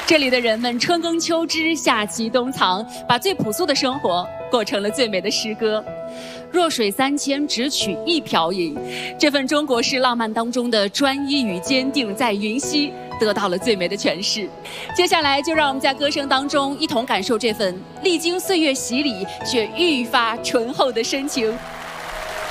这里的人们春耕秋织，夏畦冬藏，把最朴素的生活过成了最美的诗歌。弱水三千，只取一瓢饮。这份中国式浪漫当中的专一与坚定，在云溪得到了最美的诠释。接下来，就让我们在歌声当中一同感受这份历经岁月洗礼却愈发醇厚的深情。